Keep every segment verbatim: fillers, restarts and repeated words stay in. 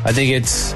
I think it's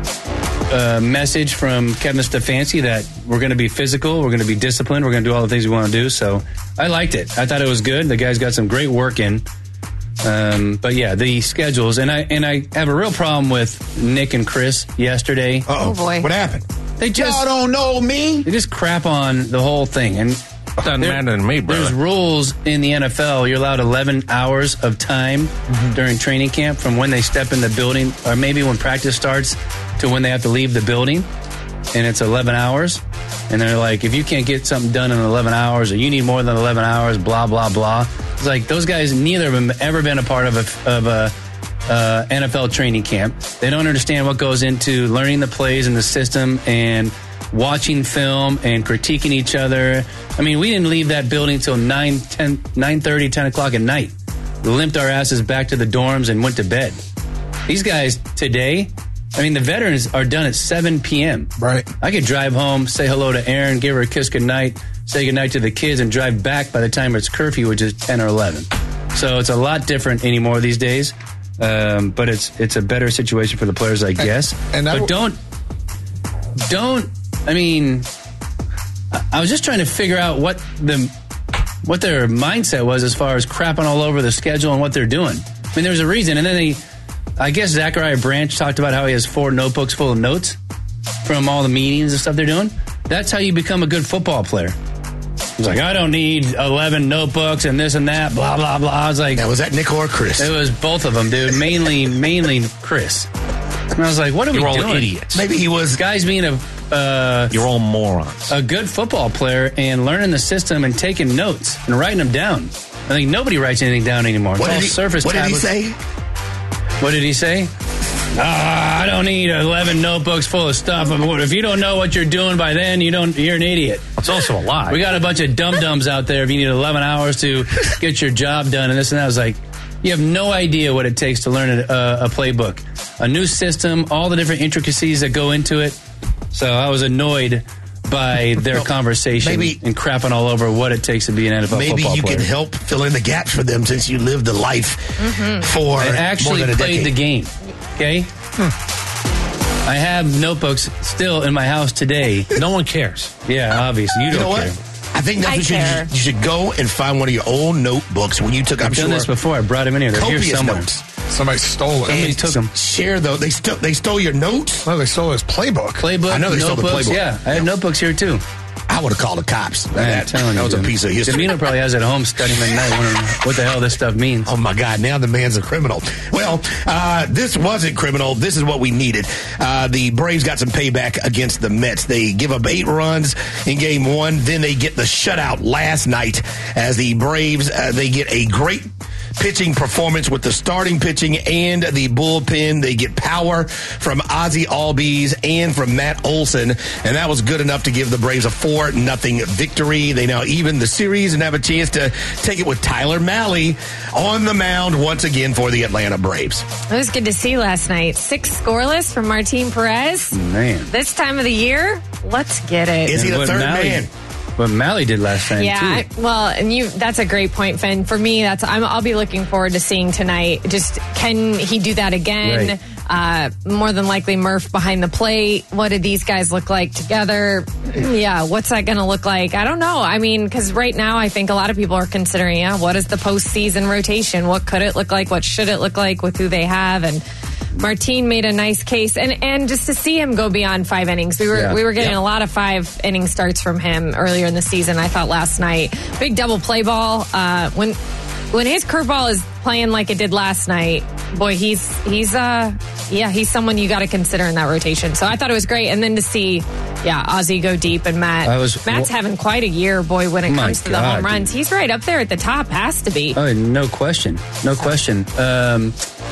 a message from Kevin Stefanski that we're going to be physical, we're going to be disciplined, we're going to do all the things we want to do. So I liked it. I thought it was good. The guys got some great work in. Um, but yeah, the schedules, and I and I have a real problem with Nick and Chris yesterday. Uh-oh. Oh boy, what happened? They just Y'all don't know me. They just crap on the whole thing, and doesn't matter to me, brother. There's rules in the N F L. You're allowed eleven hours of time mm-hmm. during training camp from when they step in the building, or maybe when practice starts to when they have to leave the building, and it's eleven hours. And they're like, if you can't get something done in eleven hours, or you need more than eleven hours, blah blah blah. It's like those guys, neither of them have ever been a part of a of a uh, N F L training camp. They don't understand what goes into learning the plays and the system and watching film and critiquing each other. I mean, we didn't leave that building till nine, ten, nine thirty, ten o'clock at night. We limped our asses back to the dorms and went to bed. These guys today, I mean, the veterans are done at seven p.m. Right. I could drive home, say hello to Erin, give her a kiss goodnight, say goodnight to the kids, and drive back by the time it's curfew, which is ten or eleven. So it's a lot different anymore these days. Um, but it's it's a better situation for the players, I guess. And, and but w- don't, don't, I mean, I was just trying to figure out what the what their mindset was as far as crapping all over the schedule and what they're doing. I mean, there's a reason. And then they, I guess Zachariah Branch talked about how he has four notebooks full of notes from all the meetings and stuff they're doing. That's how you become a good football player. He's like, I don't need eleven notebooks and this and that, blah, blah, blah. I was like... Now, was that Nick or Chris? It was both of them, dude. Mainly, mainly Chris. And I was like, what are You're we all doing? idiots. Maybe he was... Guys being a... Uh, You're all morons. A good football player and learning the system and taking notes and writing them down. I think nobody writes anything down anymore. It's what all did he, surface What tablets. did he say? What did he say? Ah, I don't need eleven notebooks full of stuff. If you don't know what you're doing by then, you don't. You're an idiot. It's also a lie. We got a bunch of dum-dums out there if you need eleven hours to get your job done and this and that. I was like, you have no idea what it takes to learn a, a playbook. A new system, all the different intricacies that go into it. So I was annoyed by their conversation maybe, and crapping all over what it takes to be an N F L maybe football player. Maybe you can help fill in the gaps for them since you lived the life mm-hmm. for I actually more than a played decade. the game, okay? Hmm. I have notebooks still in my house today. No one cares. Yeah, obviously. You, you don't know care. What? I think that's I what you care. should, you should go and find one of your old notebooks when you took. I've I'm done sure, this before. I brought them in here. They're here copious somewhere. notes. Somebody stole it. Somebody And took them. Share though. They stole. They stole your notes. No, they stole his playbook. Playbook. I know they stole the notebooks. playbook. Yeah, I have notebooks here too. I would have called the cops. Man, that I'm telling that you, was dude. a piece of history. Davina probably has it at home studying at night, wondering what the hell this stuff means. Oh my God! Now the man's a criminal. Well, uh, this wasn't criminal. This is what we needed. Uh, the Braves got some payback against the Mets. They give up eight runs in Game One. Then they get the shutout last night as the Braves uh, they get a great pitching performance with the starting pitching and the bullpen. They get power from Ozzie Albies and from Matt Olson, and that was good enough to give the Braves a four nothing victory. They now even the series and have a chance to take it with Tyler Mahle on the mound once again for the Atlanta Braves. It was good to see last night. Six scoreless from Martin Perez. Man. This time of the year, let's get it. Is he the what third Mahle, man? What Mahle did last time, yeah, too. I, well, and you—that's a great point, Finn. For me, that's I'm, I'll be looking forward to seeing tonight. Just can he do that again? Right. Uh, more than likely, Murph behind the plate. What do these guys look like together? Yeah, what's that going to look like? I don't know. I mean, because right now, I think a lot of people are considering, yeah, what is the postseason rotation? What could it look like? What should it look like with who they have? And Martin made a nice case, and and just to see him go beyond five innings, we were yeah. we were getting Yeah. a lot of five inning starts from him earlier in the season. I thought last night, big double play ball. Uh, when when his curveball is playing like it did last night, boy, he's he's uh yeah he's someone you got to consider in that rotation. So I thought it was great, and then to see yeah Ozzie go deep and Matt I was, Matt's well, having quite a year, boy, when it my comes to the God, home runs. dude. He's right up there at the top, has to be. Oh, no question. No question. Um,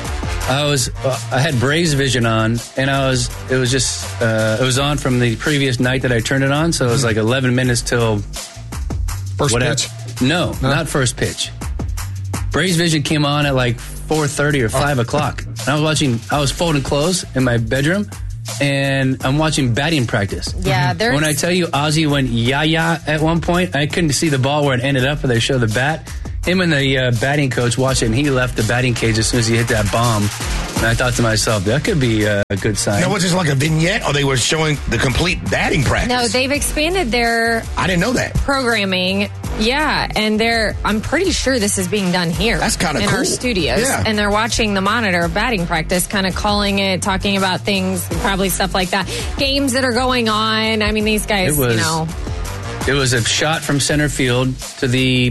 I was, uh, I had Braves Vision on, and I was, it was just, uh, it was on from the previous night that I turned it on, so it was like eleven minutes till First whatever. pitch? No, No? not first pitch. Braves Vision came on at like four thirty or five o'clock. And I was watching, I was folding clothes in my bedroom, and I'm watching batting practice. Yeah, there's When I tell you Ozzie went yah-yah at one point, I couldn't see the ball where it ended up, but they show the bat. Him and the uh, batting coach watched it, and he left the batting cage as soon as he hit that bomb. And I thought to myself, that could be a good sign. Now, was this like a vignette, or they were showing the complete batting practice? No, they've expanded their I didn't know that. programming. Yeah, and they're I'm pretty sure this is being done here. That's kinda in cool. our studios. Yeah. And they're watching the monitor batting practice, kind of calling it, talking about things, probably stuff like that. Games that are going on. I mean, these guys, It was- you know. It was a shot from center field to the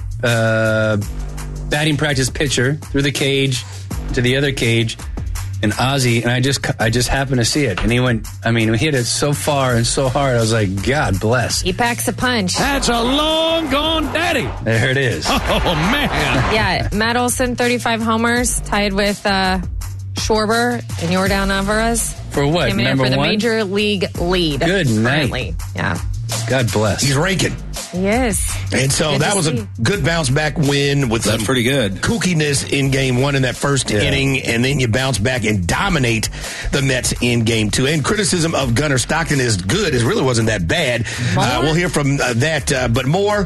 uh, batting practice pitcher through the cage to the other cage, and Ozzie, and I just I just happened to see it, and he went. I mean, he hit it so far and so hard. I was like, God bless. He packs a punch. That's a long gone daddy. There it is. Oh, man. Yeah, Matt Olson, thirty-five homers, tied with uh, Schwarber and Yordan Alvarez. For what? Came in Number for the one? Major League lead. Good night. currently. Yeah, God bless. He's raking. he is. And so Good that to was see. a good bounce back win with That's some pretty good. kookiness in game one in that first Yeah. inning, and then you bounce back and dominate the Mets in game two. And criticism of Gunnar Stockton is good. It really wasn't that bad. Uh, we'll hear from uh, that, uh, but more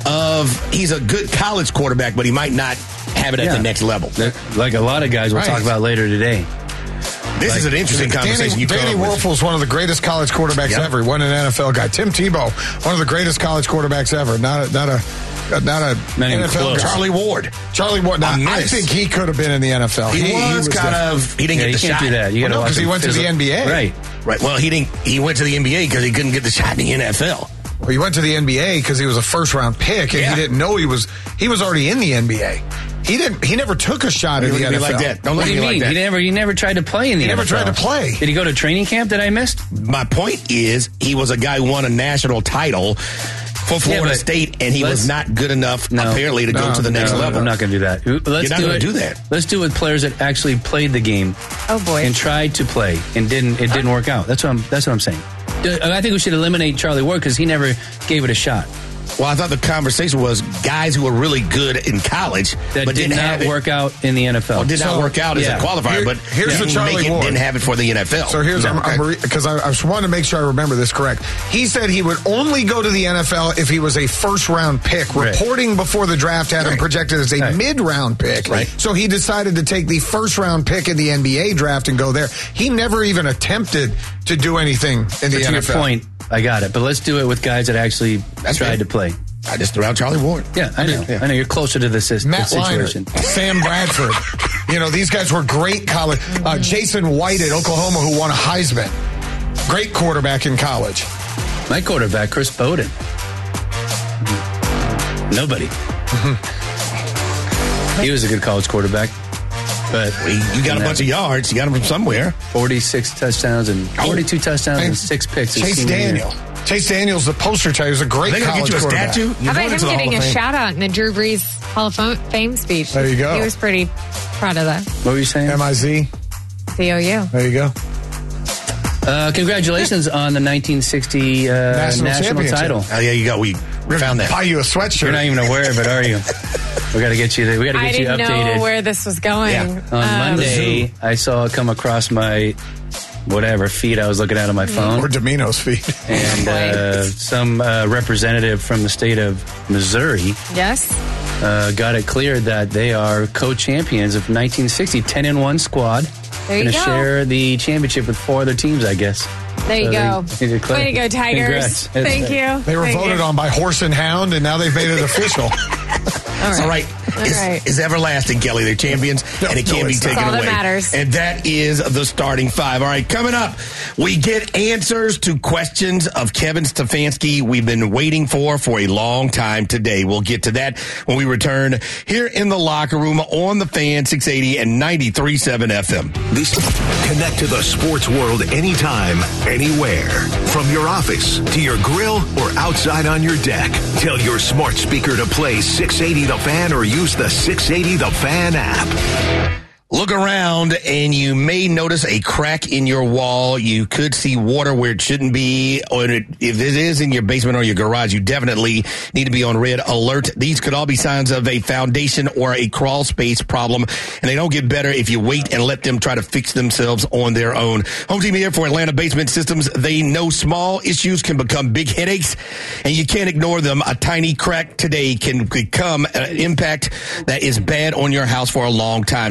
of he's a good college quarterback, but he might not have it at Yeah. the next level. Like a lot of guys we'll Right. talk about later today. This is an interesting conversation. Danny, you come Danny up with. Werfel's one of the greatest college quarterbacks Yep. ever. He won an N F L guy. Tim Tebow, one of the greatest college quarterbacks ever. Not a, not a, not a Not even N F L close. guy. Charlie Ward. Charlie Ward. Now, A I menace. think he could have been in the N F L. He, was kind of. He didn't Yeah, get you the can't shot. do that. You got to Well, no, watch 'cause he him went to the fizzle- N B A. Right. Right. Well, he didn't. He went to the N B A because he couldn't get the shot in the N F L. Well, he went to the N B A because he was a first round pick, and Yeah. he didn't know he was. He was already in the N B A. He didn't. He never took a shot Don't in the look at N me F L. like that. Don't What look do at you me like mean? that. He never, he never tried to play in the He N F L. never tried to play. Did he go to training camp that I missed? My point is, he was a guy who won a national title for Florida but State, and he was let's- not good enough, No. apparently, to go No, to the next No, level. I'm not going to do that. Let's You're not do gonna it. do that. Let's do it with players that actually played the game Oh boy. and tried to play and didn't. It didn't work out. That's what I'm. That's what I'm saying. I think we should eliminate Charlie Ward because he never gave it a shot. Well, I thought the conversation was guys who were really good in college, That but did didn't not have it, work out in the N F L. or did not So, work out as yeah. a qualifier. Here- but here's the didn't Charlie make it, Ward. didn't have it for the N F L. So here's No, okay. because I, I just wanted to make sure I remember this correct. He said he would only go to the N F L if he was a first round pick. Right. Reporting before the draft had him Right. projected as a Right. mid round pick. Right. So he decided to take the first round pick in the N B A draft and go there. He never even attempted to do anything in But the to N your F L. point, I got it. But let's do it with guys that actually That's tried fair. to play. I just threw out Charlie Ward. Yeah, I know. Yeah. I know. You're closer to this, this Matt situation. Leinart, Sam Bradford. You know, these guys were great college. Uh, Jason White at Oklahoma, who won a Heisman. Great quarterback in college. My quarterback, Chris Bowden. Nobody. He was a good college quarterback, but Well, you got a bunch of yards. You got them from somewhere. forty-six touchdowns and forty-two touchdowns and six picks. his Chase senior year. Daniel. Chase Daniel's the poster child. He was a great They're going to college get you a quarterback. statue. You're How about going him into the Hall getting of a Fame. shout out in the Drew Brees Hall of Fo- Fame speech? There you go. He was pretty proud of that. What were you saying? M I Z. C O U. There you go. Uh, congratulations on the nineteen sixty uh, National national, championship. title. Oh, yeah, you go. We found that. Buy you a sweatshirt. You're not even aware of it, are you? We got to get you. We got to I get you didn't updated. know where this was going. Yeah. On Um, Monday, I saw it come across my whatever feed I was looking at on my phone. or Domino's feet. And uh, some uh, representative from the state of Missouri Yes. uh, got it cleared that they are co-champions of nineteen sixty, ten and one squad. There you Gonna go. share the championship with four other teams, I guess. There you So go. they- they declare- Way to go, Tigers. Congrats. Thank you. They were Thank voted you. on by Horse and Hound, and now they've made it official. It's all right. All It's, right. it's everlasting, Kelly. They're champions, No, and it no, can't be it's not. taken That's all that away. matters. And that is the starting five. All right, coming up, we get answers to questions of Kevin Stefanski we've been waiting for for a long time today. We'll get to that when we return here in the locker room on the Fan six eighty and ninety-three point seven F M. This connect to the sports world anytime, anywhere. From your office to your grill or outside on your deck. Tell your smart speaker to play six eighty The Fan or use the six eighty The Fan app. Look around and you may notice a crack in your wall. You could see water where it shouldn't be. Or if it is in your basement or your garage, you definitely need to be on red alert. These could all be signs of a foundation or a crawl space problem. And they don't get better if you wait and let them try to fix themselves on their own. Home team here for Atlanta Basement Systems. They know small issues can become big headaches and you can't ignore them. A tiny crack today can become an impact that is bad on your house for a long time. So don't wait.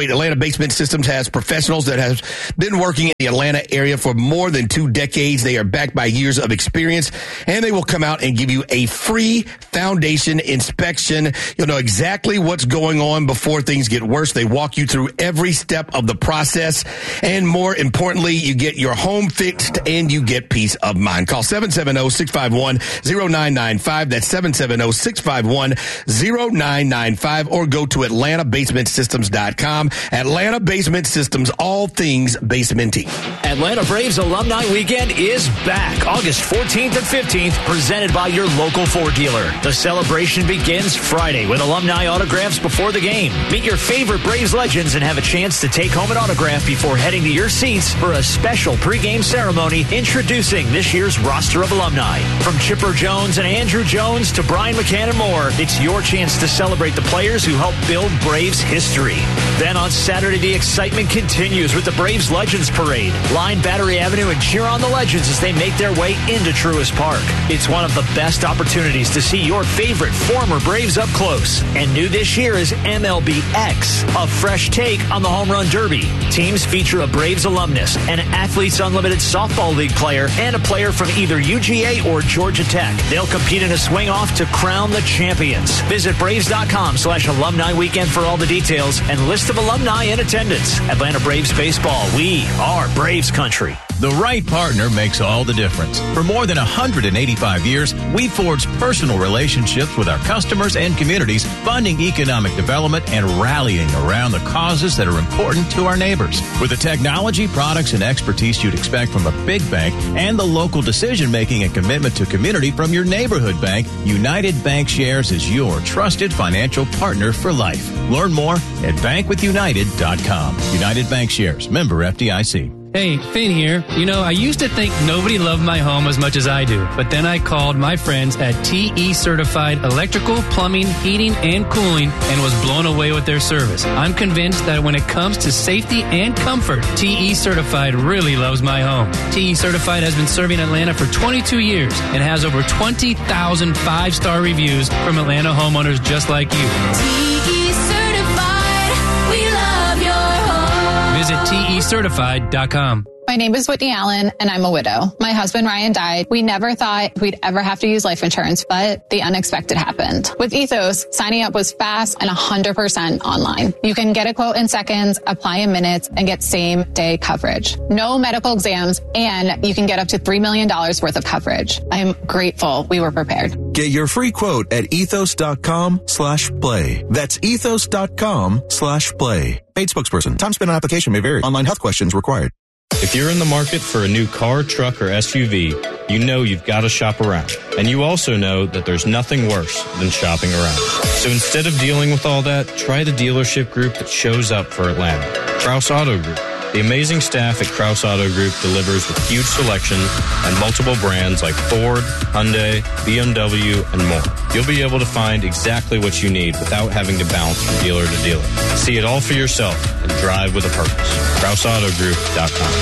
wait. Atlanta Basement Systems has professionals that have been working in the Atlanta area for more than two decades. They are backed by years of experience, and they will come out and give you a free foundation inspection. You'll know exactly what's going on before things get worse. They walk you through every step of the process, and more importantly, you get your home fixed and you get peace of mind. Call seven seven zero, six five one, zero nine nine five. That's seven seven zero, six five one, zero nine nine five, or go to atlanta basement systems dot com. Atlanta Basement Systems, all things basementing. Atlanta Braves Alumni Weekend is back August fourteenth and fifteenth, presented by your local Ford dealer. The celebration begins Friday with alumni autographs before the game. Meet your favorite Braves legends and have a chance to take home an autograph before heading to your seats for a special pregame ceremony introducing this year's roster of alumni. From Chipper Jones and Andrew Jones to Brian McCann and more, it's your chance to celebrate the players who helped build Braves history. Then on Saturday, the excitement continues with the Braves Legends Parade. Line Battery Avenue and cheer on the legends as they make their way into Truist Park. It's one of the best opportunities to see your favorite former Braves up close. And new this year is M L B X, a fresh take on the Home Run Derby. Teams feature a Braves alumnus, an Athletes Unlimited Softball League player, and a player from either U G A or Georgia Tech. They'll compete in a swing-off to crown the champions. Visit Braves.com slash alumni weekend for all the details and list of alumni in attendance. Atlanta Braves Baseball, we are Braves country. The right partner makes all the difference. For more than one hundred eighty-five years, we forged personal relationships with our customers and communities, funding economic development and rallying around the causes that are important to our neighbors. With the technology, products, and expertise you'd expect from a big bank and the local decision-making and commitment to community from your neighborhood bank, United Bank Shares is your trusted financial partner for life. Learn more at bank with united dot com. United Bank Shares, member F D I C. Hey, Finn here. You know, I used to think nobody loved my home as much as I do, but then I called my friends at T E Certified Electrical, Plumbing, Heating, and Cooling and was blown away with their service. I'm convinced that when it comes to safety and comfort, T E Certified really loves my home. T E Certified has been serving Atlanta for twenty-two years and has over twenty thousand five-star reviews from Atlanta homeowners just like you. T E Certified, we love your home. Visit T E certified dot com. My name is Whitney Allen, and I'm a widow. My husband, Ryan, died. We never thought we'd ever have to use life insurance, but the unexpected happened. With Ethos, signing up was fast and one hundred percent online. You can get a quote in seconds, apply in minutes, and get same-day coverage. No medical exams, and you can get up to three million dollars worth of coverage. I am grateful we were prepared. Get your free quote at ethos.com slash play. That's ethos.com slash play. Paid spokesperson. Time spent on application may vary. Online health questions required. If you're in the market for a new car, truck, or S U V, you know you've got to shop around. And you also know that there's nothing worse than shopping around. So instead of dealing with all that, try the dealership group that shows up for Atlanta, Kraus Auto Group. The amazing staff at Kraus Auto Group delivers with huge selection and multiple brands like Ford, Hyundai, B M W, and more. You'll be able to find exactly what you need without having to bounce from dealer to dealer. See it all for yourself and drive with a purpose. Kraus Auto Group dot com.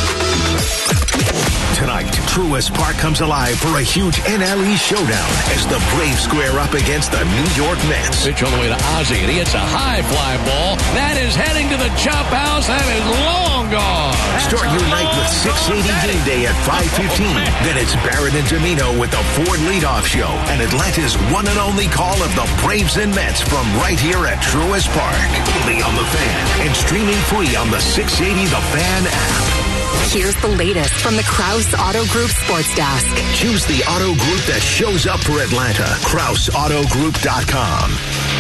Tonight, Truist Park comes alive for a huge N L E showdown as the Braves square up against the New York Mets. Pitch all the way to Ozzie, and he hits a high fly ball. That is heading to the chop house. That is long gone. Start your night with six eighty Game Day at five fifteen. Then it's Barrett and Domino with the Ford Leadoff Show and Atlanta's one and only call of the Braves and Mets from right here at Truist Park. Only on The Fan and streaming free on the six eighty The Fan app. Here's the latest from the Kraus Auto Group Sports Desk. Choose the auto group that shows up for Atlanta. Kraus Auto Group dot com.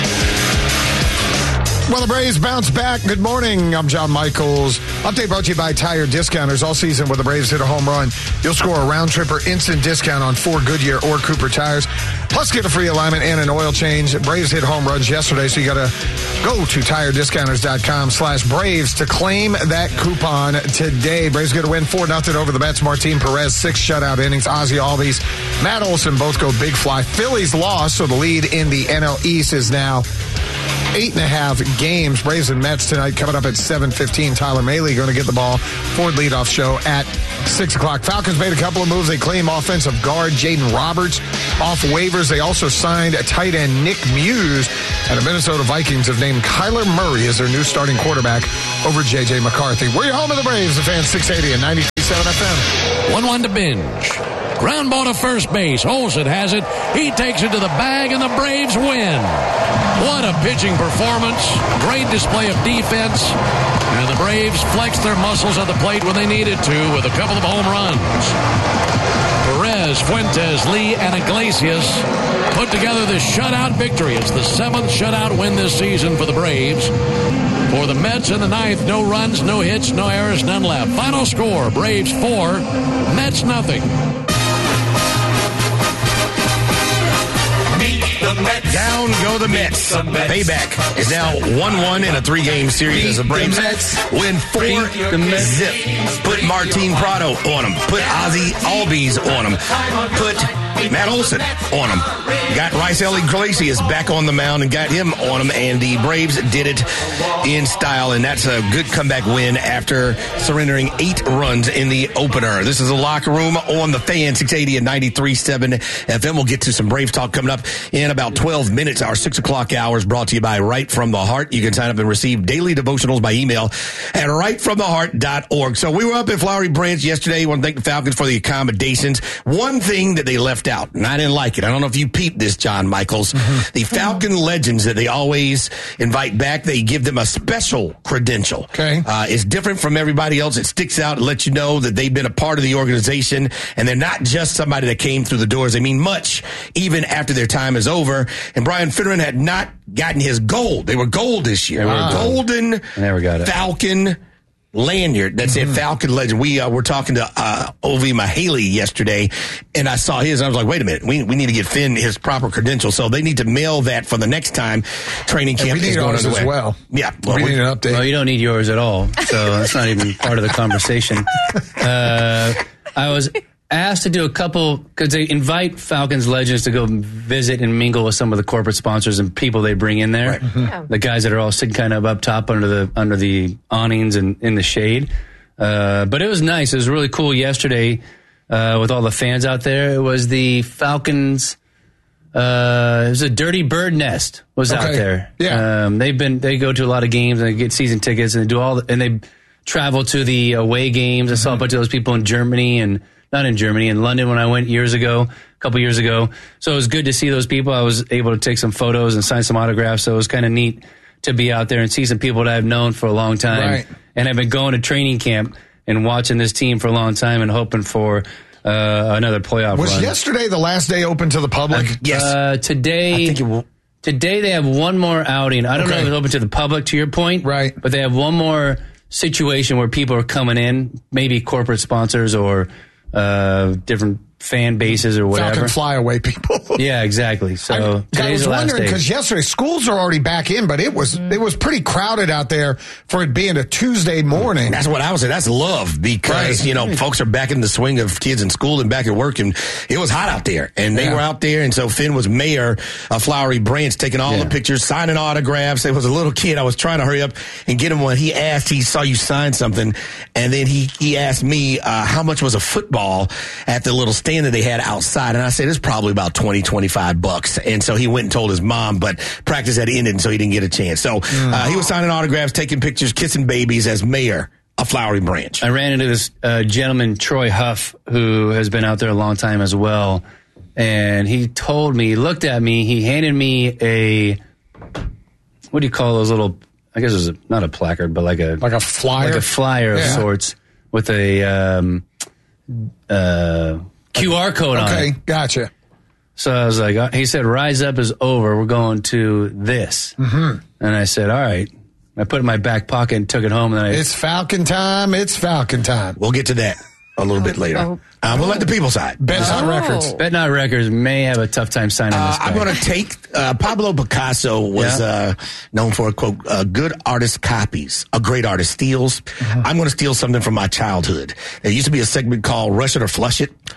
Well, the Braves bounce back. Good morning. I'm John Michaels. Update brought to you by Tire Discounters. All season when the Braves hit a home run, you'll score a round trip or instant discount on four Goodyear or Cooper tires. Plus, get a free alignment and an oil change. Braves hit home runs yesterday, so you got to go to tire discounters dot com slash Braves to claim that coupon today. Braves going to win four nothing over the Mets. Martin Perez, six shutout innings. Ozzie Albies, Matt Olson both go big fly. Phillies lost, so the lead in the N L East is now eight and a half games. Braves and Mets tonight coming up at seven fifteen. Tyler Mahle going to get the ball for the leadoff show at six o'clock. Falcons made a couple of moves. They claim offensive guard Jaden Roberts off waivers. They also signed a tight end Nick Muse. And the Minnesota Vikings have named Kyler Murray as their new starting quarterback over J J McCarthy. We're your home of the Braves, the Fan six eighty and ninety-two point seven F M. one one to binge. Ground ball to first base. Olsen has it. He takes it to the bag, and the Braves win. What a pitching performance. Great display of defense. And the Braves flexed their muscles at the plate when they needed to with a couple of home runs. Perez, Fuentes, Lee, and Iglesias put together this shutout victory. It's the seventh shutout win this season for the Braves. For the Mets in the ninth, no runs, no hits, no errors, none left. Final score, Braves four, Mets nothing. Down go the Mets. Payback is now one one in a three-game series as the Braves win four zip. Put Martin Prado on them. Put Ozzy Albies on them. Put Matt Olson on them. Got Raisel Iglesias back on the mound and got him on them, and the Braves did it in style, and that's a good comeback win after surrendering eight runs in the opener. This is the Locker Room on the Fan, six eighty and ninety-three point seven F M. We'll get to some Braves talk coming up in about twelve minutes. Our six o'clock hour is brought to you by Right From the Heart. You can sign up and receive daily devotionals by email at right from the heart dot org. So we were up at Flowery Branch yesterday. I want to thank the Falcons for the accommodations. One thing that they left out, and I didn't like it. I don't know if you peeped this, John Michaels. Mm-hmm. The Falcon legends that they always invite back, they give them a special credential. Okay. Uh, it's different from everybody else. It sticks out and lets you know that they've been a part of the organization, and they're not just somebody that came through the doors. They mean much even after their time is over. And Brian Fitteran had not gotten his gold. They were gold this year. Wow. Golden I never got it. Falcon lanyard that said mm-hmm. Falcon Legend. We uh, were talking to uh, Ovi Mahaley yesterday, and I saw his, and I was like, wait a minute, we we need to get Finn his proper credentials. So they need to mail that for the next time training camp and we is need going ours underway. As well. Yeah. Well, we, we need an update. Well, you don't need yours at all, so that's not even part of the conversation. Uh, I was asked to do a couple, because they invite Falcons legends to go visit and mingle with some of the corporate sponsors and people they bring in there. Right. Mm-hmm. Yeah. The guys that are all sitting kind of up top under the under the awnings and in the shade. Uh, but it was nice. It was really cool yesterday uh, with all the fans out there. It was the Falcons. Uh, it was a Dirty Bird Nest was Okay. out there. Yeah. Um, they've been they go to a lot of games and they get season tickets and they do all the, and they travel to the away games. I saw a bunch of those people in Germany and not in Germany, in London when I went years ago, a couple years ago. So it was good to see those people. I was able to take some photos and sign some autographs. So it was kind of neat to be out there and see some people that I've known for a long time. Right. And I've been going to training camp and watching this team for a long time and hoping for uh, another playoff Was run. yesterday the last day open to the public? Uh, yes. Uh, today, I think it will. Today they have one more outing. I don't Okay. know if it's open to the public, to your point. Right. But they have one more situation where people are coming in, maybe corporate sponsors or uh, different fan bases or whatever. Falcon flyaway people. Yeah, exactly. So I, I today's was the last wondering day. because yesterday schools are already back in, but it was it was pretty crowded out there for it being a Tuesday morning. That's what I was saying. That's love because, Right. you know, folks are back in the swing of kids in school and back at work, and it was hot out there. And they Yeah. were out there, and so Finn was mayor of Flowery Branch, taking all Yeah. the pictures, signing autographs. There was a little kid. I was trying to hurry up and get him one. He asked, he saw you sign something, and then he, he asked me uh, how much was a football at the little stand that they had outside. And I said, it's probably about twenty, twenty-five bucks. And so he went and told his mom, but practice had ended, and so he didn't get a chance. So uh, he was signing autographs, taking pictures, kissing babies as mayor of Flowery Branch. I ran into this uh, gentleman, Troy Huff, who has been out there a long time as well. And he told me, he looked at me, he handed me a, what do you call those little, I guess it was a, not a placard, but like a, Like a flyer? like a flyer Yeah. of sorts with a um, uh, Q R code on Okay, it. gotcha. So I was like, uh, he said, Rise Up is over. We're going to this. Mm-hmm. And I said, all right. I put it in my back pocket and took it home. And then I, It's Falcon time. It's Falcon time. We'll get to that a little bit later. oh. Um, we'll let the people side. Bets on Oh. records. Bet Not Records may have a tough time signing Uh, this guy. I'm going to take uh, Pablo Picasso was Yeah. uh, known for quote uh, good artist copies, a great artist steals. I'm going to steal something from my childhood. There used to be a segment called Rush It or Flush It.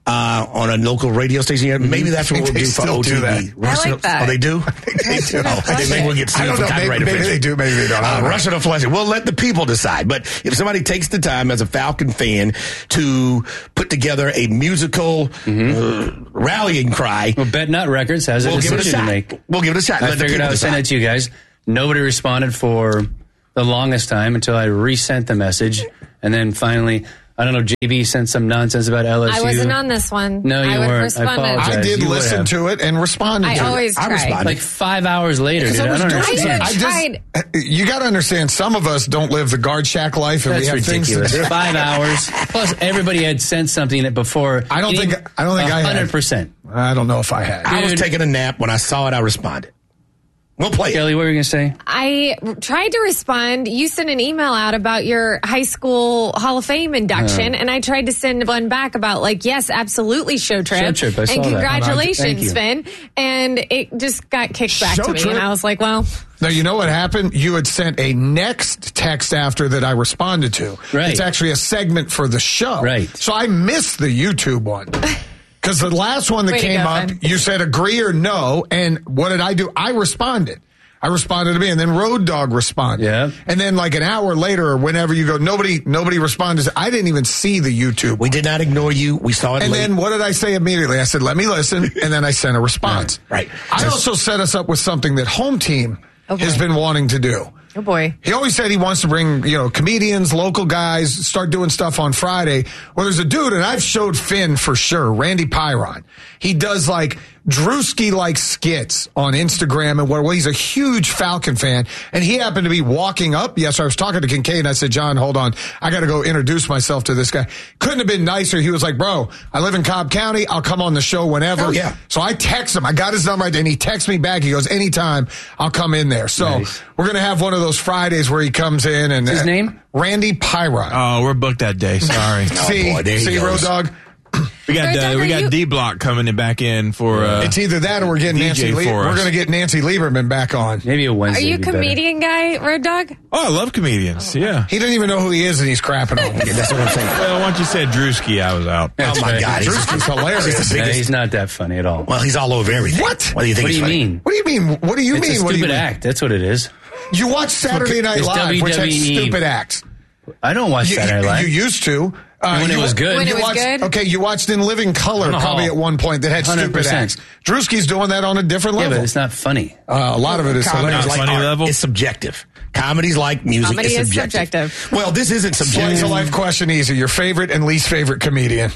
uh, on a local radio station. Mm-hmm. Maybe that's what we'll they do for still O T V. Do that. I like that. Oh, they do? they do. Oh, I think maybe we'll get sued I don't for know. copyright Maybe, maybe infringement. they do. Maybe they don't. Uh, Russian or Fletcher. We'll let the people decide. But if somebody takes the time as a Falcon fan to put together a musical mm-hmm. uh, rallying cry. Well, Bet Nut Records has a we'll decision give it a shot. to make. We'll give it a shot. I Let the figured people I would send decide. it to you guys. Nobody responded for the longest time until I resent the message. And then finally, I don't know, J B sent some nonsense about L S U. I wasn't on this one. No, you I would weren't. responded. I apologize. I did You would listen have. to it and responded I to always it. try. I responded. Like five hours later, dude. I, I don't understand. I just, you got to understand, some of us don't live the guard shack life, and That's we have ridiculous. things to do. Five hours. Plus, everybody had sent something before. I don't think. I don't think I had. one hundred percent. I don't know if I had. I was taking a nap. When I saw it, I responded. We'll play Kelly, what were you going to say? I tried to respond. You sent an email out about your high school Hall of Fame induction, Uh. and I tried to send one back about, like, yes, absolutely, Show Trip. Show Trip, I saw and that. congratulations, Thank Finn. And it just got kicked back Show to me, Trip? and I was like, well. Now, you know what happened? You had sent a next text after that I responded to. Right. It's actually a segment for the show. Right. So I missed the YouTube one. Because the last one that Way to came go, up, Finn. you said agree or no. And what did I do? I responded. I responded to me, and then Road Dogg responded. Yeah. And then like an hour later, or whenever you go, nobody nobody responded. I didn't even see the YouTube. We did not ignore you. We saw it And late. then what did I say immediately? I said, let me listen, and then I sent a response. Right. I also set us up with something that Home Team Okay. has been wanting to do. Oh, boy. He always said he wants to bring, you know, comedians, local guys, start doing stuff on Friday. Well, there's a dude, and I've showed Finn for sure, Randy Pyron. He does like Drewski-like skits on Instagram, and where well, he's a huge Falcon fan, and he happened to be walking up. Yes, I was talking to Kincaid, and I said, John, hold on. I got to go introduce myself to this guy. Couldn't have been nicer. He was like, bro, I live in Cobb County. I'll come on the show whenever. Oh, yeah. So I text him. I got his number, and he texts me back. He goes, anytime, I'll come in there. So Nice. we're going to have one of those Fridays where he comes in and What's his uh, name? Randy Pyron. Oh, we're booked that day. Sorry. see, Oh, boy, there he see, goes. Road Dogg. We got Road uh, Dogg, we are got you- D Block coming back in for. Uh, It's either that or we're getting D J Nancy. Le- for we're us. going to get Nancy Lieberman back on. Maybe a Are Wednesday. you a would be better. comedian guy, Road Dogg? oh, I love comedians. Yeah. He doesn't even know who he is, and he's crapping on him. Yeah, that's what I'm saying. Well, once you said Drewski, I was out. That's Oh, my right. God. He's, Drewski's hilarious. he's the Yeah, biggest. he's not that funny at all. Well, he's all over everything. What? What do you think What do he's you funny? mean? What do you mean? What do you It's mean? a What do you stupid mean? act. That's what it is. You watch Saturday Night It's Live, which had W W E. stupid acts. I don't watch You, Saturday Night you, Live. you used to. Uh, When it you- was good. When you it was watched, good? Okay, you watched In Living Color Oh. probably at one point that had stupid one hundred percent. acts. Drewski's doing that on a different Yeah, level. but it's not funny. Uh, a lot of it is Comedy's hilarious. Not like funny art. level? It's subjective. Comedy's like music. Comedy it's is subjective. subjective. Well, this isn't Slice subjective. of life question easy. Your favorite and least favorite comedian.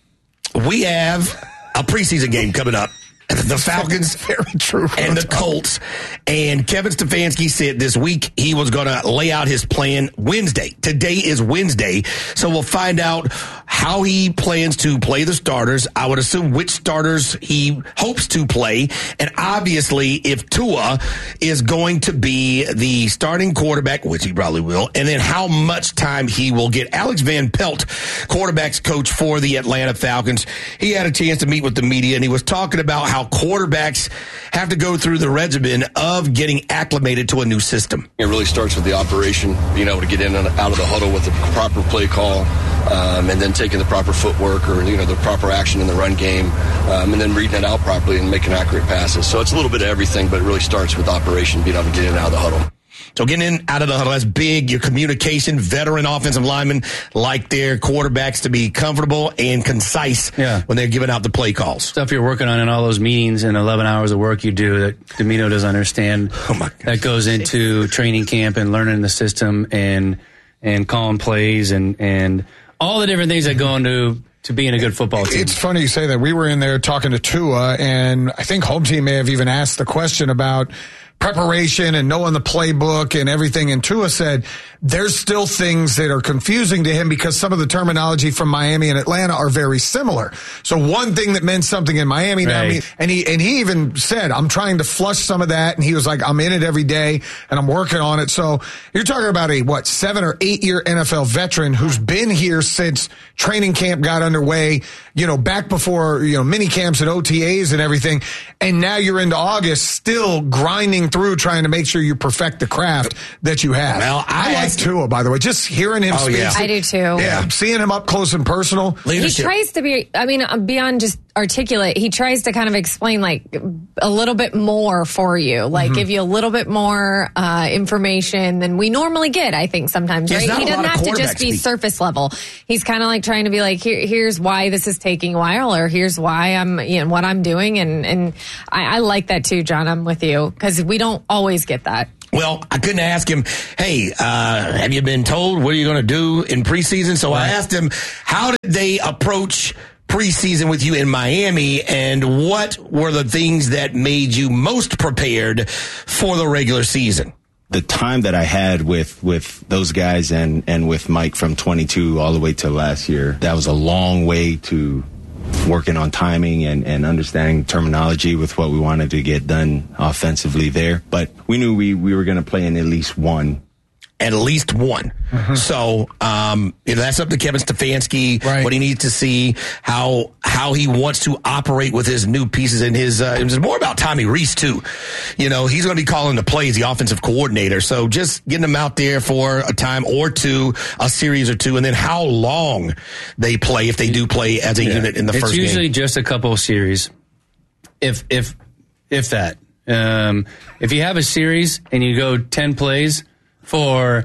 We have a preseason game coming up. The Falcons Very true. and the Colts. And Kevin Stefanski said this week he was going to lay out his plan Wednesday. Today is Wednesday. So we'll find out how he plans to play the starters. I would assume which starters he hopes to play. And obviously, if Tua is going to be the starting quarterback, which he probably will, and then how much time he will get. Alex Van Pelt, quarterback's coach for the Atlanta Falcons, he had a chance to meet with the media, and he was talking about how quarterbacks have to go through the regimen of getting acclimated to a new system. It really starts with the operation, being able to get in and out of the huddle with the proper play call, um, and then taking the proper footwork or, you know, the proper action in the run game, um, and then reading it out properly and making accurate passes. So it's a little bit of everything, but it really starts with operation, being able to get in and out of the huddle. So getting in, out of the huddle, that's big. Your communication, veteran offensive linemen like their quarterbacks to be comfortable and concise Yeah. when they're giving out the play calls. Stuff you're working on in all those meetings and eleven hours of work you do that Domino doesn't understand. Oh my God. That goes into training camp and learning the system and and calling plays and and all the different things that go into to being a good football team. It's funny you say that. We were in there talking to Tua, and I think Home Team may have even asked the question about preparation and knowing the playbook and everything. And Tua said there's still things that are confusing to him because some of the terminology from Miami and Atlanta are very similar. So one thing that meant something in Miami now Right. mean, and he and he even said, I'm trying to flush some of that. And he was like, I'm in it every day and I'm working on it. So you're talking about a, what, seven or eight year N F L veteran who's been here since training camp got underway, you know, back before, you know, mini camps and O T As and everything. And now you're into August still grinding through trying to make sure you perfect the craft that you have. Well, I, I like Tua, by the way, just hearing him Oh, speak. yeah. I do too. Yeah, seeing him up close and personal. He tries to be, I mean, beyond just articulate, he tries to kind of explain like a little bit more for you, like Mhm. give you a little bit more uh, information than we normally get, I think sometimes, Yeah, it's right? not He a doesn't lot of have to just quarterback be speak. surface level. He's kind of like trying to be like, Here, here's why this is taking a while, or here's why I'm, you know, what I'm doing. And, and I, I like that too, John. I'm with you because we don't always get that. Well, I couldn't ask him, hey, uh, have you been told what are you going to do in preseason? So I asked him, how did they approach preseason with you in Miami, and what were the things that made you most prepared for the regular season? The time that I had with, with those guys and, and with Mike from twenty-two all the way to last year, that was a long way to working on timing and, and understanding terminology with what we wanted to get done offensively there. But we knew we, we were going to play in at least one. At least one. Mm-hmm. So, um, you know, that's up to Kevin Stefanski, right. What he needs to see, how how he wants to operate with his new pieces and his, uh, it's more about Tommy Rees, too. You know, he's going to be calling the plays, the offensive coordinator. So just getting them out there for a time or two, a series or two, and then how long they play, if they do play as a yeah. unit in the it's first game. It's usually just a couple of series, if, if, if that. Um, if you have a series and you go ten plays, for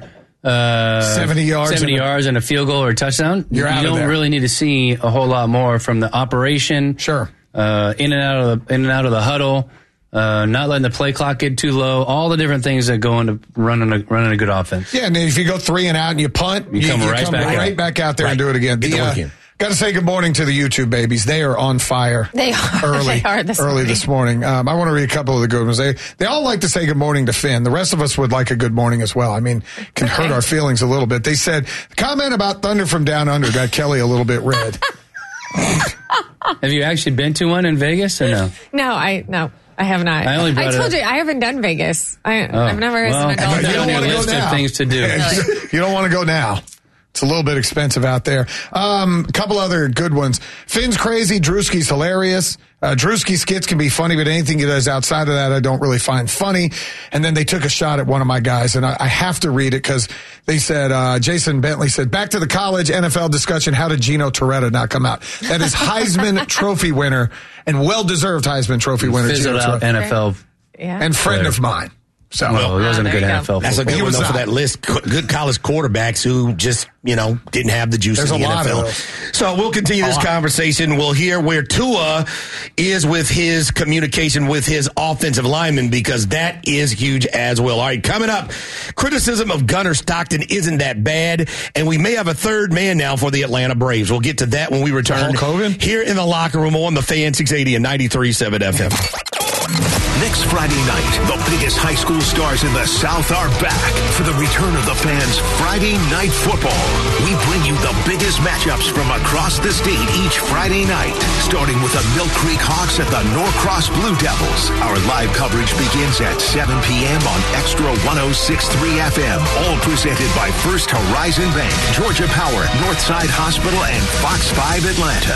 uh, seventy yards, seventy and a, yards, and a field goal or a touchdown, you're you out don't of there. really need to see a whole lot more from the operation. Sure, uh, in and out of the in and out of the huddle, uh, not letting the play clock get too low. All the different things that go into running a running a good offense. Yeah, and if you go three and out and you punt, you, you come, you right, come back right out. back out there right. and do it again. Get The, the uh, work in. Got to say good morning to the YouTube babies. They are on fire. They are. Early, they are this early morning. this morning. Um, I want to read a couple of the good ones. They they all like to say good morning to Finn. The rest of us would like a good morning as well. I mean, can okay. hurt our feelings a little bit. They said, the comment about Thunder from Down Under got Kelly a little bit red. Have you actually been to one in Vegas or no? No, I no. I have not. I only brought I told it you I haven't done Vegas. I, Oh. I've never as well, an adult. You You don't don't wanna go list now. of things to do. You don't want to go now. It's a little bit expensive out there. Um, a couple other good ones. Finn's crazy. Drewski's hilarious. Uh, Drewski's skits can be funny, but anything he does outside of that, I don't really find funny. And then they took a shot at one of my guys, and I, I have to read it because they said, uh, Jason Bentley said, back to the college N F L discussion. How did Gino Torretta not come out? That is Heisman Trophy winner and well-deserved Heisman Trophy winner. Fizzled Gino out Torretta. N F L. Yeah. And friend player. of mine. So, well, he wasn't Ah, a good there you N F L. That's a good He one, was though, for not. that list. Good college quarterbacks who just, you know, didn't have the juice There's in the a lot N F L. of those. So we'll continue this conversation. We'll hear where Tua is with his communication with his offensive lineman, because that is huge as well. All right, coming up, criticism of Gunnar Stockton isn't that bad, and we may have a third man now for the Atlanta Braves. We'll get to that when we return Hulk Hogan? here in the locker room on the Fan six eighty and ninety-three point seven F M. Next Friday night, the biggest high school stars in the South are back for the return of the fans' Friday Night Football. We bring you the biggest matchups from across the state each Friday night, starting with the Mill Creek Hawks at the Norcross Blue Devils. Our live coverage begins at seven p.m. on Extra one oh six point three F M, all presented by First Horizon Bank, Georgia Power, Northside Hospital, and Fox five Atlanta.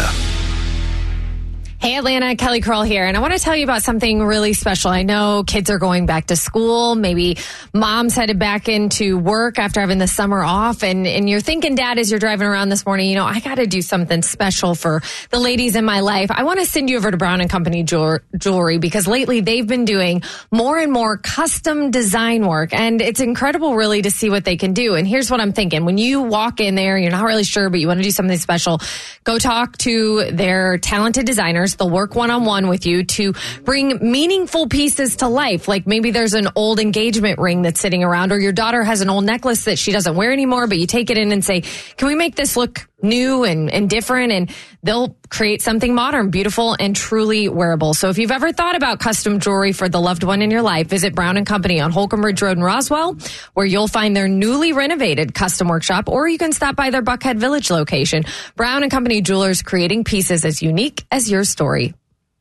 Hey, Atlanta, Kelly Curl here, and I want to tell you about something really special. I know kids are going back to school. Maybe mom's headed back into work after having the summer off, and, and you're thinking, Dad, as you're driving around this morning, you know, I got to do something special for the ladies in my life. I want to send you over to Brown and Company Jewel- Jewelry, because lately they've been doing more and more custom design work, and it's incredible really to see what they can do. And here's what I'm thinking. When you walk in there, you're not really sure, but you want to do something special, go talk to their talented designers. They'll work one-on-one with you to bring meaningful pieces to life. Like maybe there's an old engagement ring that's sitting around, or your daughter has an old necklace that she doesn't wear anymore, but you take it in and say, can we make this look new and, and different? And they'll create something modern, beautiful, and truly wearable. So if you've ever thought about custom jewelry for the loved one in your life, visit Brown and Company on Holcomb Ridge Road in Roswell, where you'll find their newly renovated custom workshop, or you can stop by their Buckhead Village location. Brown and Company Jewelers, creating pieces as unique as your story.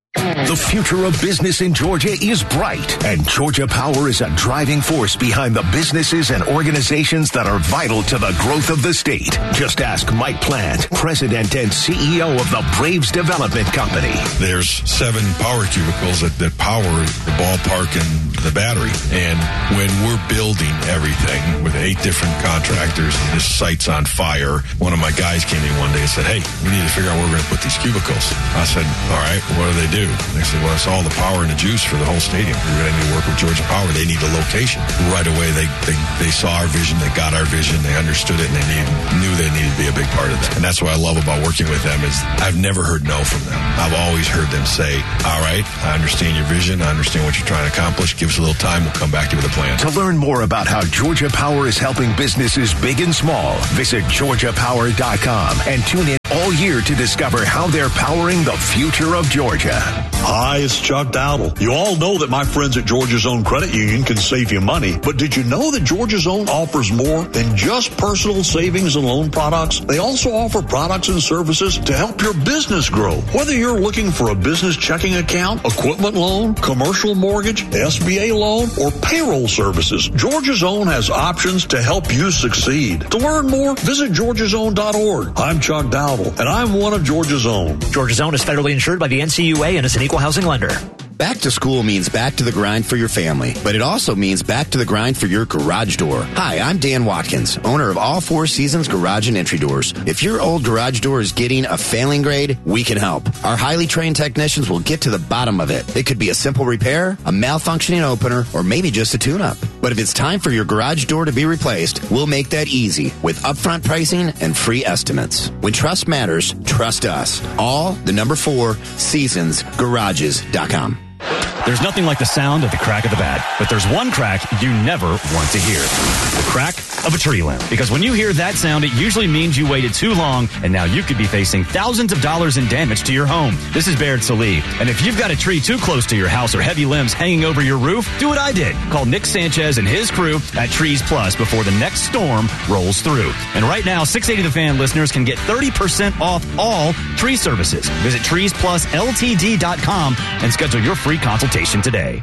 The future of business in Georgia is bright, and Georgia Power is a driving force behind the businesses and organizations that are vital to the growth of the state. Just ask Mike Plant, President and C E O of the Braves Development Company. There's seven power cubicles that, that power the ballpark and the battery. And when we're building everything with eight different contractors, and this site's on fire, one of my guys came in one day and said, hey, we need to figure out where we're going to put these cubicles. I said, all right, what do they do? They said, well, it's all the power and the juice for the whole stadium. We're going to need to work with Georgia Power. They need a location. Right away, they, they, they saw our vision. They got our vision. They understood it, and they need, knew they needed to be a big part of that. And that's what I love about working with them is I've never heard no from them. I've always heard them say, all right, I understand your vision. I understand what you're trying to accomplish. Give us a little time. We'll come back to you with a plan. To learn more about how Georgia Power is helping businesses big and small, visit georgia power dot com and tune in all year to discover how they're powering the future of Georgia. Hi, it's Chuck Dowdle. You all know that my friends at Georgia Zone Credit Union can save you money, but did you know that Georgia Zone offers more than just personal savings and loan products? They also offer products and services to help your business grow. Whether you're looking for a business checking account, equipment loan, commercial mortgage, S B A loan, or payroll services, Georgia Zone has options to help you succeed. To learn more, visit georgia zone dot org. I'm Chuck Dowdle, and I'm one of Georgia Zone. Georgia Zone is federally insured by the N C U A and is an equal housing lender. Back to school means back to the grind for your family, but it also means back to the grind for your garage door. Hi, I'm Dan Watkins, owner of All Four Seasons Garage and Entry Doors. If your old garage door is getting a failing grade, we can help. Our highly trained technicians will get to the bottom of it. It could be a simple repair, a malfunctioning opener, or maybe just a tune-up. But if it's time for your garage door to be replaced, we'll make that easy with upfront pricing and free estimates. When trust matters, trust us. All the number four seasons garages dot com. There's nothing like the sound of the crack of the bat, but there's one crack you never want to hear. The crack of a tree limb. Because when you hear that sound, it usually means you waited too long, and now you could be facing thousands of dollars in damage to your home. This is Baird Salee, and if you've got a tree too close to your house or heavy limbs hanging over your roof, do what I did. Call Nick Sanchez and his crew at Trees Plus before the next storm rolls through. And right now, six eighty The Fan listeners can get thirty percent off all tree services. Visit trees plus L T D dot com and schedule your free consultation today.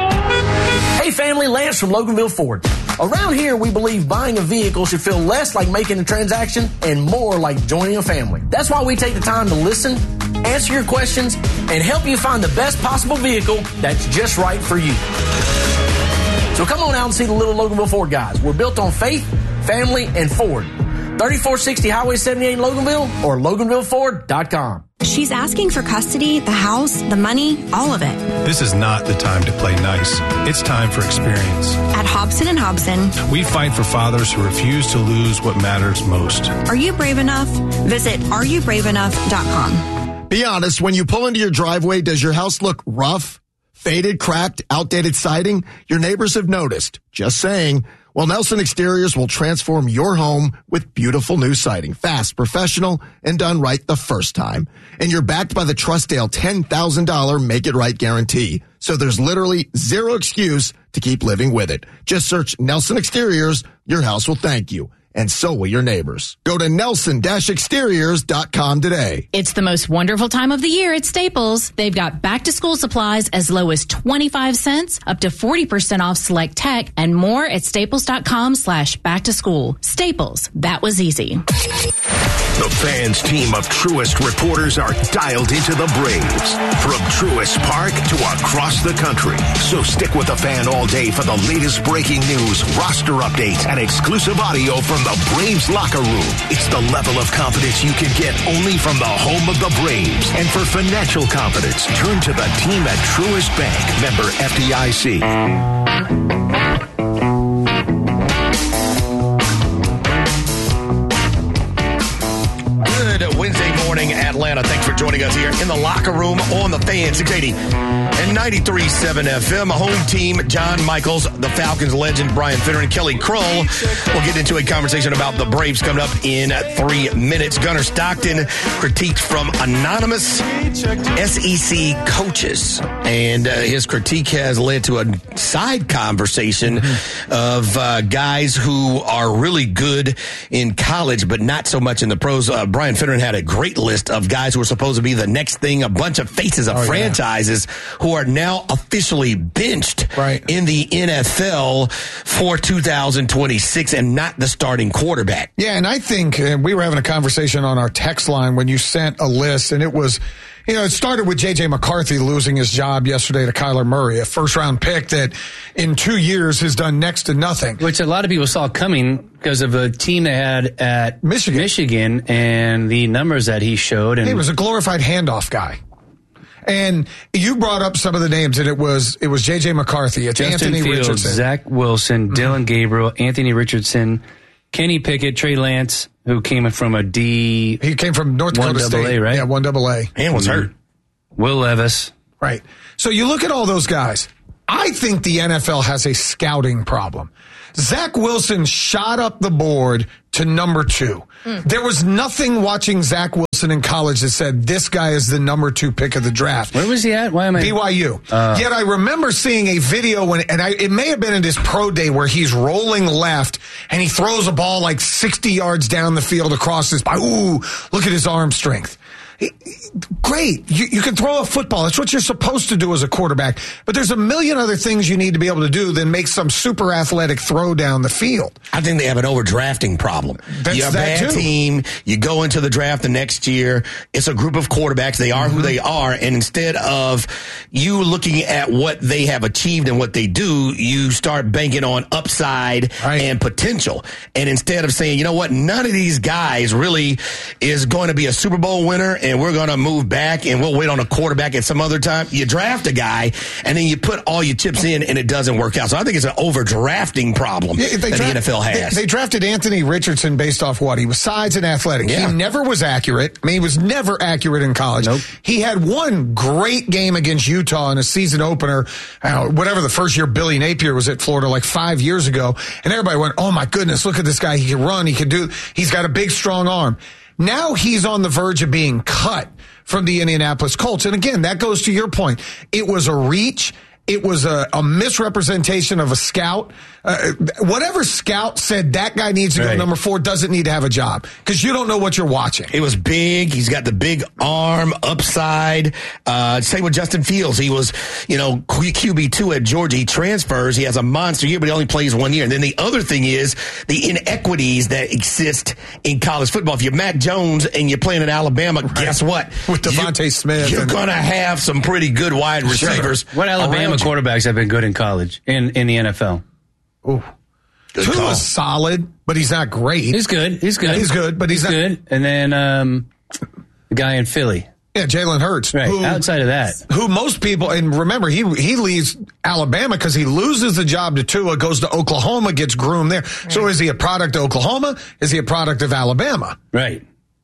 Hey family, Lance from Loganville Ford. Around here, we believe buying a vehicle should feel less like making a transaction and more like joining a family. That's why we take the time to listen, answer your questions, and help you find the best possible vehicle that's just right for you. So come on out and see the little Loganville Ford guys. We're built on faith, family, and Ford. thirty-four sixty Highway seventy-eight in Loganville or loganville ford dot com. She's asking for custody, the house, the money, all of it. This is not the time to play nice. It's time for experience. At Hobson and Hobson, we fight for fathers who refuse to lose what matters most. Are you brave enough? Visit are you brave enough dot com. Be honest, when you pull into your driveway, does your house look rough, faded, cracked, outdated siding? Your neighbors have noticed. Just saying. Well, Nelson Exteriors will transform your home with beautiful new siding. Fast, professional, and done right the first time. And you're backed by the Trustdale ten thousand dollars Make It Right guarantee. So there's literally zero excuse to keep living with it. Just search Nelson Exteriors. Your house will thank you. And so will your neighbors. Go to nelson dash exteriors dot com today. It's the most wonderful time of the year at Staples. They've got back-to-school supplies as low as twenty-five cents, up to forty percent off select tech, and more at staples.com slash back-to-school. Staples, that was easy. The Fans team of Truist reporters are dialed into the Braves, from Truist Park to across the country. So stick with the Fan all day for the latest breaking news, roster updates, and exclusive audio from the Braves locker room. It's the level of confidence you can get only from the home of the Braves. And for financial confidence, turn to the team at Truist Bank, member F D I C. Wednesday morning, Atlanta. Thanks for joining us here in the locker room on the Fan, six eighty and ninety-three point seven F M. Home team, John Michaels, the Falcons legend, Brian Finner, and Kelly Krull. We'll get into a conversation about the Braves coming up in three minutes. Gunnar Stockton critiqued from anonymous S E C coaches. And uh, his critique has led to a side conversation mm-hmm. of uh, guys who are really good in college, but not so much in the pros. Uh, Brian Finner had had a great list of guys who are supposed to be the next thing, a bunch of faces of Oh, yeah. franchises who are now officially benched Right. in the N F L for two thousand twenty-six and not the starting quarterback. Yeah, and I think uh, we were having a conversation on our text line when you sent a list, and it was, you know, it started with J J McCarthy losing his job yesterday to Kyler Murray, a first-round pick that in two years has done next to nothing. Which a lot of people saw coming because of the team they had at Michigan, Michigan and the numbers that he showed. And He was a glorified handoff guy. And you brought up some of the names, and it was it was J J McCarthy, it's Justin Anthony Fields, Richardson. Zach Wilson, Dylan Gabriel, Anthony Richardson, Kenny Pickett, Trey Lance, who came from a D. He came from North Dakota one double State, A, right? Yeah, one double A, and was hurt. Will Levis, right? So you look at all those guys. I think the N F L has a scouting problem. Zach Wilson shot up the board to number two. Mm. There was nothing watching Zach Wilson in college that said this guy is the number two pick of the draft. Where was he at? Why am I? B Y U. Uh, Yet I remember seeing a video when, and I, it may have been in his pro day where he's rolling left and he throws a ball like sixty yards down the field across his body. Ooh, look at his arm strength. Great. You, you can throw a football. That's what you're supposed to do as a quarterback. But there's a million other things you need to be able to do than make some super athletic throw down the field. I think they have an overdrafting problem. That's You're a that bad too. team. You go into the draft the next year. It's a group of quarterbacks. They are mm-hmm. who they are. And instead of you looking at what they have achieved and what they do, you start banking on upside right. and potential. And instead of saying, you know what, none of these guys really is going to be a Super Bowl winner, and we're going to move back and we'll wait on a quarterback at some other time. You draft a guy and then you put all your chips in and it doesn't work out. So I think it's an overdrafting problem yeah, that draft, the N F L has. They, they drafted Anthony Richardson based off what? He was size and athletic. Yeah. He never was accurate. I mean, he was never accurate in college. Nope. He had one great game against Utah in a season opener, uh, whatever the first year Billy Napier was at Florida like five years ago. And everybody went, oh my goodness, look at this guy. He can run. He can do, he's got a big, strong arm. Now he's on the verge of being cut from the Indianapolis Colts. And again, that goes to your point. It was a reach. It was a, a misrepresentation of a scout. Uh, whatever scout said that guy needs to right. go number four doesn't need to have a job because you don't know what you're watching. It was big. He's got the big arm, upside. Uh, same with Justin Fields. He was, you know, Q B two at Georgia. He transfers. He has a monster year, but he only plays one year. And then the other thing is the inequities that exist in college football. If you're Mac Jones and you're playing in Alabama, right. guess what? With Devontae you, Smith. You're going to have some pretty good wide receivers. Sure. What Alabama quarterbacks have been good in college, in, in the N F L? Ooh. Tua's solid, but he's not great. He's good. He's good. He's good, but he's, he's not good. And then um, the guy in Philly. Yeah, Jalen Hurts. Right. Who, outside of that. Who most people, and remember, he he leaves Alabama because he loses the job to Tua, goes to Oklahoma, gets groomed there. Right. So is he a product of Oklahoma? Is he a product of Alabama? Right.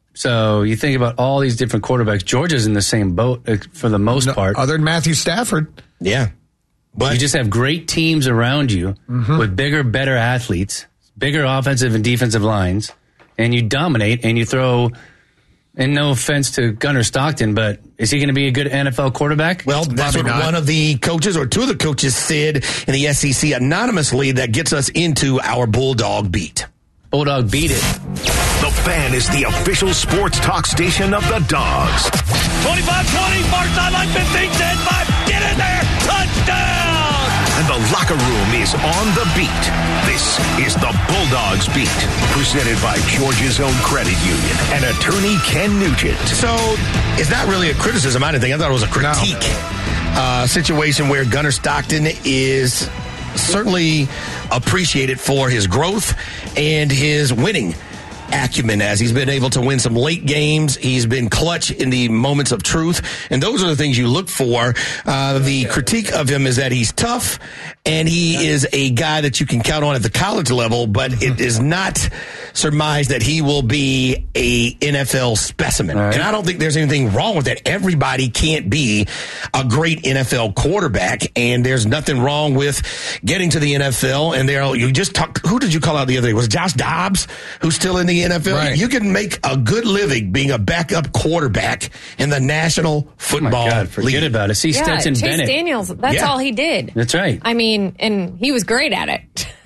So you think about all these different quarterbacks. Georgia's in the same boat uh, for the most no, part. Other than Matthew Stafford. Yeah. But you just have great teams around you mm-hmm. with bigger, better athletes, bigger offensive and defensive lines, and you dominate and you throw, and no offense to Gunnar Stockton, but is he going to be a good N F L quarterback? Well, that's what not. one of the coaches or two of the coaches said in the S E C anonymously. That gets us into our Bulldog Beat. Bulldog Beat it. The Fan is the official sports talk station of the Dogs. twenty-five twenty, far sideline, fifteen ten five, get in there, touchdown! And the locker room is on the beat. This is the Bulldogs Beat, presented by Georgia's own credit union and attorney Ken Nugent. So it's not really a criticism, I didn't think. I thought it was a critique no. uh, situation where Gunnar Stockton is certainly appreciated for his growth and his winning acumen, as he's been able to win some late games. He's been clutch in the moments of truth, and those are the things you look for. Uh, the critique of him is that he's tough, and he is a guy that you can count on at the college level, but it is not surmised that he will be a N F L specimen. Right. And I don't think there's anything wrong with that. Everybody can't be a great N F L quarterback, and there's nothing wrong with getting to the N F L. And there, you just talked, who did you call out the other day? Was it Josh Dobbs, who's still in the N F L? Right. You can make a good living being a backup quarterback in the National Football oh my God, forget League. about it. See Chase Stetson Bennett. Daniels, that's Yeah. all he did. That's right. I mean, and he was great at it.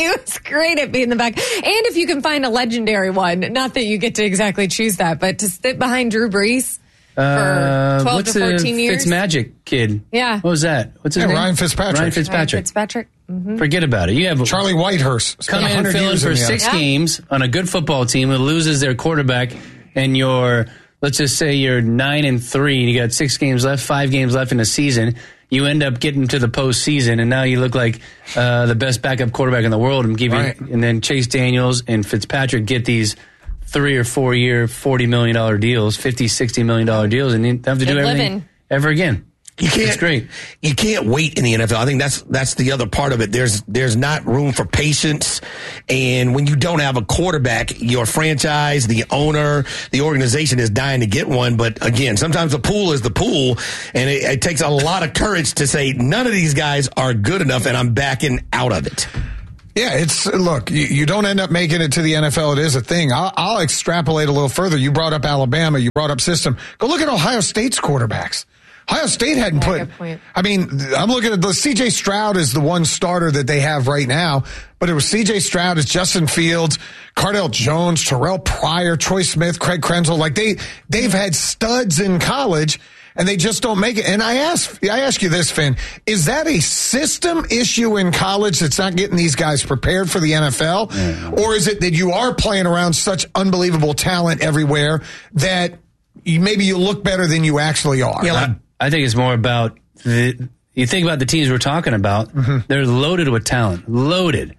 He was great at being the back. And if you can find a legendary one, not that you get to exactly choose that, but to sit behind Drew Brees for Uh, twelve what's to fourteen the years. Fitzmagic kid? Yeah. What was that? What's his Yeah, name? Ryan Fitzpatrick. Ryan Fitzpatrick. Ryan Fitzpatrick. Mhm. Forget about it. You have Charlie Whitehurst. come Spent in one hundred fill in years for the six N F L. games on a good football team who loses their quarterback, and you're, let's just say you're nine and three, and you got six games left, five games left in the season. You end up getting to the postseason, and now you look like uh, the best backup quarterback in the world, and give you, Right. and then Chase Daniels and Fitzpatrick get these three or four year, forty million dollar deals, fifty, sixty million dollar deals, and you don't have to do Good everything living. ever again. You can't. It's great. You can't wait in the N F L. I think that's that's the other part of it. There's there's not room for patience, and when you don't have a quarterback, your franchise, the owner, the organization is dying to get one. But again, sometimes the pool is the pool, and it, it takes a lot of courage to say none of these guys are good enough, and I'm backing out of it. Yeah, it's look, you, you don't end up making it to the N F L. It is a thing. I'll, I'll extrapolate a little further. You brought up Alabama. You brought up system. Go look at Ohio State's quarterbacks. Ohio State hadn't Yeah, put. good point. I mean, I'm looking at the C J Stroud is the one starter that they have right now, but it was C J Stroud, it's Justin Fields, Cardell Jones, Terrell Pryor, Troy Smith, Craig Krenzel. Like they they've had studs in college. And they just don't make it. And I ask, I ask you this, Finn, is that a system issue in college that's not getting these guys prepared for the N F L? Mm. Or is it that you are playing around such unbelievable talent everywhere that you, maybe you look better than you actually are? Yeah, I, I think it's more about the, you think about the teams we're talking about, mm-hmm. they're loaded with talent, loaded.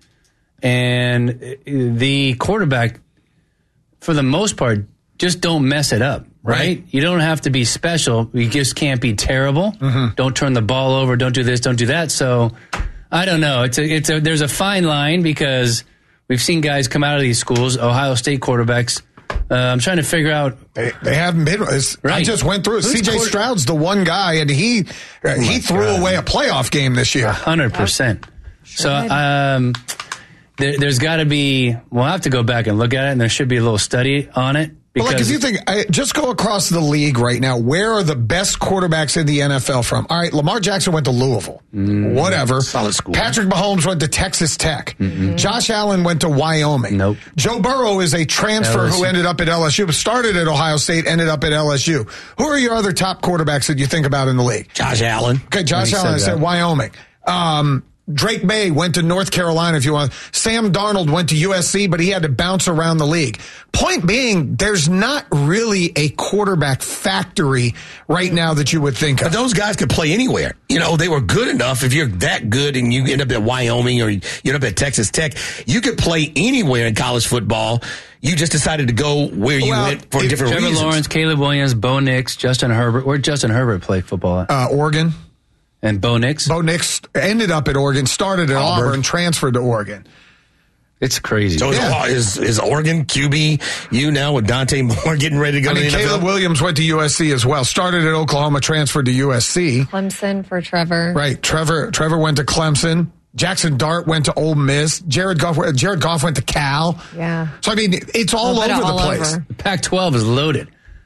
And the quarterback, for the most part, just don't mess it up. Right? right? You don't have to be special. You just can't be terrible. Mm-hmm. Don't turn the ball over. Don't do this. Don't do that. So I don't know. It's a, it's a, there's a fine line because we've seen guys come out of these schools, Ohio State quarterbacks. Uh, I'm trying to figure out. They, they haven't been. Right. I just went through it. C J Stroud's the one guy, and he oh he threw God. away a playoff game this year. one hundred percent. So um, there, there's got to be. We'll have to go back and look at it, and there should be a little study on it. Well, like if you think, I, just go across the league right now, where are the best quarterbacks in the N F L from? All right, Lamar Jackson went to Louisville. Mm, Whatever. Solid school. Patrick Mahomes went to Texas Tech. Mm-hmm. Josh Allen went to Wyoming. Nope. Joe Burrow is a transfer L S U. Who ended up at L S U, started at Ohio State, ended up at L S U. Who are your other top quarterbacks that you think about in the league? Josh Allen. Okay, Josh Allen. I said Wyoming. Um, Drake May went to North Carolina, if you want. Sam Darnold went to U S C, but he had to bounce around the league. Point being, there's not really a quarterback factory right now that you would think of. But those guys could play anywhere. You know, they were good enough. If you're that good and you end up at Wyoming or you end up at Texas Tech, you could play anywhere in college football. You just decided to go where you well, went for different Trevor reasons. Trevor Lawrence, Caleb Williams, Bo Nix, Justin Herbert. Where'd Justin Herbert play football at? Uh, Oregon. And Bo Nix? Bo Nix ended up at Oregon, started at Auburn, Auburn transferred to Oregon. It's crazy. So yeah. is, is Oregon Q B you now with Dante Moore getting ready to go I mean, to the N F L? Caleb Williams went to U S C as well. Started at Oklahoma, transferred to U S C. Clemson for Trevor. Right. Trevor Trevor went to Clemson. Jackson Dart went to Ole Miss. Jared Goff, Jared Goff went to Cal. Yeah. So, I mean, it's all over the all place. Over. The Pac twelve is loaded.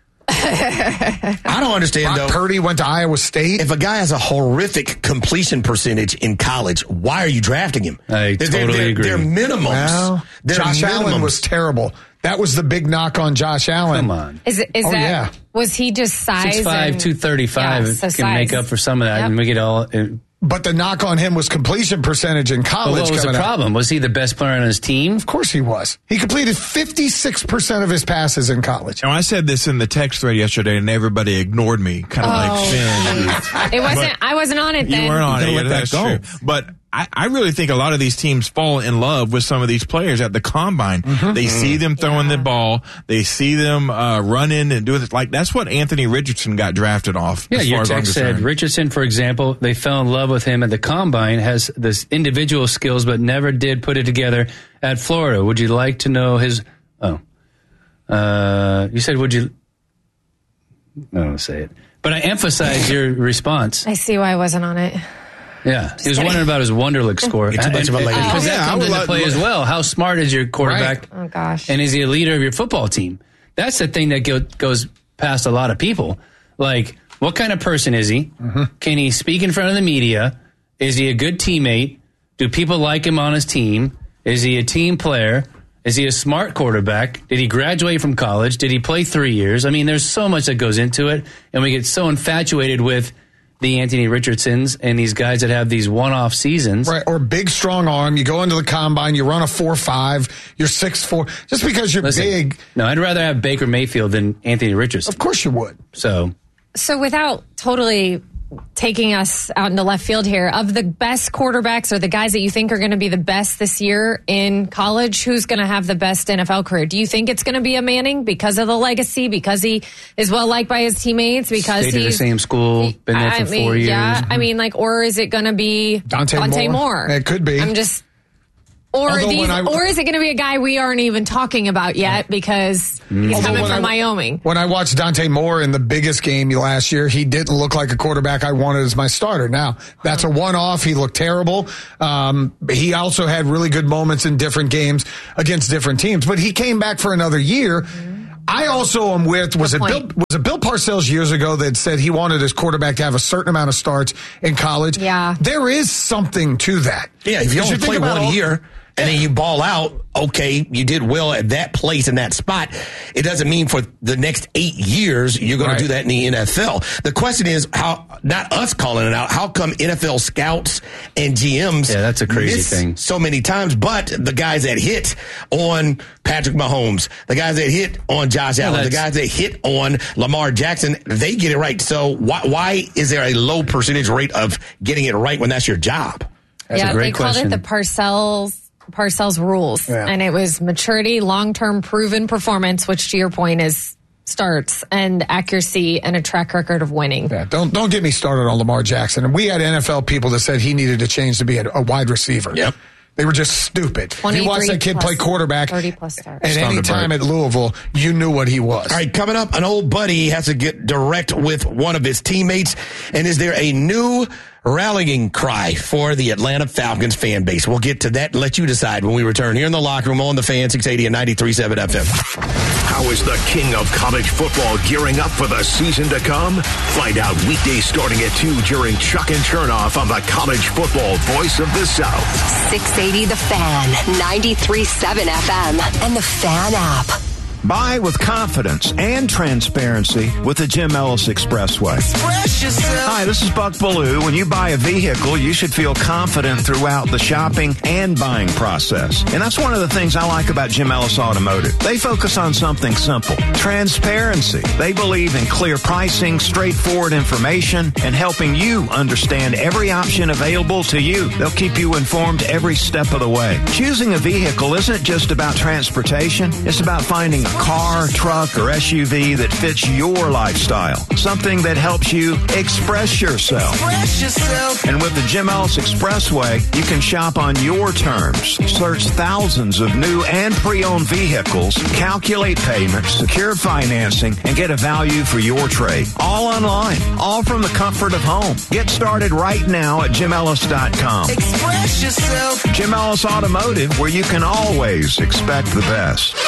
I don't understand, Brock though. Purdy went to Iowa State. If a guy has a horrific completion percentage in college, why are you drafting him? I they're, totally they're, agree. They're minimums. Well, they're Josh minimums. Allen was terrible. That was the big knock on Josh Allen. Come on. Is, it, is oh, that, yeah. was he just size? six five, two thirty-five Yeah, so can size. make up for some of that, yep. and we get all. Uh, But the knock on him was completion percentage in college. But what was the problem? Out. Was he the best player on his team? Of course he was. He completed fifty-six percent of his passes in college. Now, I said this in the text thread yesterday, and everybody ignored me, kind of oh. like Finn. It wasn't. I wasn't on it then. You weren't on you it. let Yeah, that that's go. true. But I, I really think a lot of these teams fall in love with some of these players at the combine. Mm-hmm. They see them throwing yeah. the ball. They see them uh, running and doing this. Like, that's what Anthony Richardson got drafted off. Yeah, as your far as text said Richardson, for example, they fell in love with him at the combine, has this individual skills, but never did put it together at Florida. Would you like to know his... Oh. Uh, you said, would you... I don't say it. But I emphasized your response. I see why I wasn't on it. Yeah, Just he was kidding. wondering about his Wonderlic score. It's a bunch of a lady. Because Oh. that Yeah, comes I would into like- play as well. How smart is your quarterback? Oh, gosh. And is he a leader of your football team? That's the thing that go, goes past a lot of people. Like, what kind of person is he? Mm-hmm. Can he speak in front of the media? Is he a good teammate? Do people like him on his team? Is he a team player? Is he a smart quarterback? Did he graduate from college? Did he play three years? I mean, there's so much that goes into it, and we get so infatuated with the Anthony Richardsons and these guys that have these one-off seasons. Right, or big, strong arm. You go into the combine, you run a four five, you're six four. Just because you're Listen, big. No, I'd rather have Baker Mayfield than Anthony Richardson. Of course you would. So, So without totally taking us out into left field here, of the best quarterbacks or the guys that you think are going to be the best this year in college, who's going to have the best N F L career? Do you think it's going to be a Manning because of the legacy, because he is well liked by his teammates, because stayed in the he's same school, been there for I mean, four years? Yeah, I mean, like, or is it going to be Dante, Dante Moore? Moore? It could be. I'm just. Or, Although these, when I- or is it going to be a guy we aren't even talking about yet because he's Although coming when from I- Wyoming? When I watched Dante Moore in the biggest game last year, he didn't look like a quarterback I wanted as my starter. Now, that's a one-off. He looked terrible. Um, he also had really good moments in different games against different teams. But he came back for another year. I also am with, was it, Bill, was it Bill Parcells years ago that said he wanted his quarterback to have a certain amount of starts in college? Yeah. There is something to that. Yeah, if you Because only think play about one all- year and then you ball out, okay, you did well at that place in that spot. It doesn't mean for the next eight years you're going Right. to do that in the N F L. The question is how, not us calling it out, how come N F L scouts and G Ms Yeah, that's a crazy miss thing. so many times, but the guys that hit on Patrick Mahomes, the guys that hit on Josh Allen, the that's- guys that hit on Lamar Jackson, they get it right. So why, why is there a low percentage rate of getting it right when that's your job? That's yeah, a great they called question. it the Parcells Parcells rules, Yeah. and it was maturity, long-term proven performance, which to your point is starts, and accuracy and a track record of winning. Yeah, don't don't get me started on Lamar Jackson. And we had N F L people that said he needed to change to be a, a wide receiver. Yep. They were just stupid. If you watch that kid plus- play quarterback thirty plus starts. at any time at Louisville, you knew what he was. All right, coming up, an old buddy has to get direct with one of his teammates. And is there a new rallying cry for the Atlanta Falcons fan base? We'll get to that and let you decide when we return here in the locker room on the Fan six eighty and ninety-three point seven F M. How is the king of college football gearing up for the season to come? Find out weekdays starting at two during Chuck and Chernoff on the college football voice of the South. six eighty The Fan, ninety-three point seven F M, and the Fan app. Buy with confidence and transparency with the Jim Ellis Expressway. Hi, this is Buck Ballou. When you buy a vehicle, you should feel confident throughout the shopping and buying process. And that's one of the things I like about Jim Ellis Automotive. They focus on something simple, transparency. They believe in clear pricing, straightforward information, and helping you understand every option available to you. They'll keep you informed every step of the way. Choosing a vehicle isn't just about transportation. It's about finding a car, truck, or S U V that fits your lifestyle. Something that helps you express yourself. Express yourself. And with the Jim Ellis Expressway, you can shop on your terms, search thousands of new and pre-owned vehicles, calculate payments, secure financing, and get a value for your trade. All online, all from the comfort of home. Get started right now at jim ellis dot com. Express yourself. Jim Ellis Automotive, where you can always expect the best.